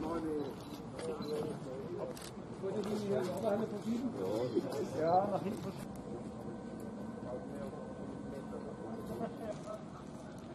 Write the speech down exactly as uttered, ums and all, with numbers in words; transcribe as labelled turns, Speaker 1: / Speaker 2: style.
Speaker 1: Wollt ihr die Lagerhalle verschieben? Ja, nach hinten verschieben.